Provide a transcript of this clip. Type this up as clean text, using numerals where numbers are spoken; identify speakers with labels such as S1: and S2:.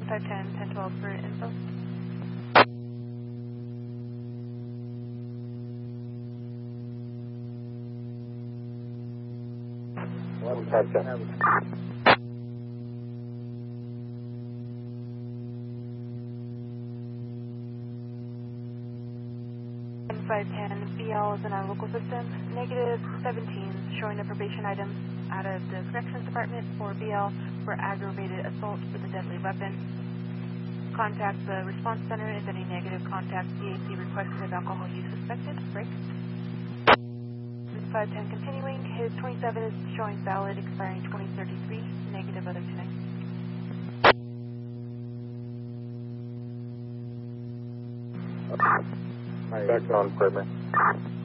S1: 510, 1012 for info. M510 BL is in our local system. Negative 17 showing the probation items out of the corrections department for BL for aggravated assault with a deadly weapon. Contact the response center if any negative contact DAC requested of alcohol use suspected. Break. 510 continuing. His 27 is showing valid, expiring 2033. Negative other tonight.
S2: Back on equipment.